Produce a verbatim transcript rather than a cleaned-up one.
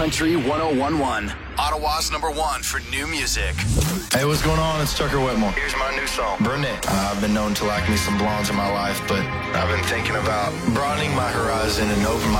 Country one oh one point one. Ottawa's number one for new music. Hey, what's going on? It's Tucker Whitmore. Here's my new song, Brunette. Uh, I've been known to like me some blondes in my life, but I've been thinking about broadening my horizon and open my